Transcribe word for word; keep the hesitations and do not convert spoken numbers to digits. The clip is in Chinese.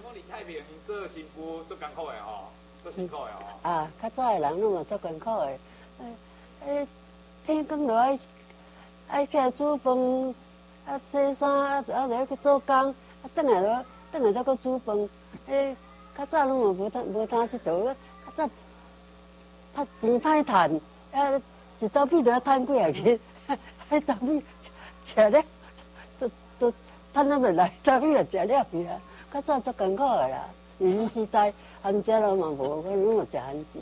讲离太平做新妇做艰苦的吼，做辛苦的吼。 啊，较早的人拢嘛足艰苦的，诶，天光落爱爱起来煮饭，啊洗衫，啊啊落去做工，啊转来落转来再搁煮饭。诶，较早拢嘛无通无通去做，较早较钱歹趁，啊一刀米就要趁几啊日，迄刀米吃了，都都趁那么来，刀米就吃了去啊。较早足艰苦的啦，二十实在，番食咯嘛无，我拢嘛食番薯。